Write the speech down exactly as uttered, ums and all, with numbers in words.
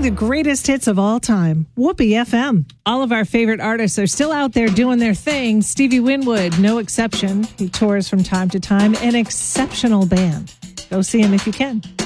playing the greatest hits of all time. Whoopee F M. All of our favorite artists are still out there doing their thing. Stevie Winwood, no exception. He tours from time to time. An exceptional band. Go see him if you can.